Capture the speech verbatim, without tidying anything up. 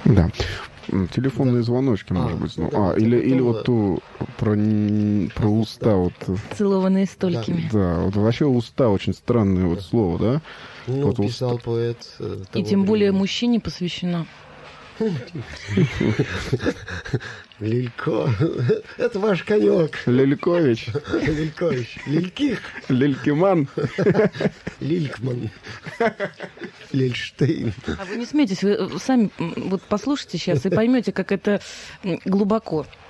Да. Телефонные звоночки, может А, быть. Ну, да, а, или, потом, или вот ту про, н- про уста. Вот, Целованные столькими. да, вот вообще уста очень странное вот слово, да? Ну, Вот писал уста. поэт э, И того тем более времени. мужчине посвящено. Лилько. Это ваш конек. Лелькович, Лилькович. Лильких. Лелькиман. Лилькман. Лильштейн. А вы не смейтесь, вы сами м, вот послушайте сейчас и поймете, как это м, глубоко.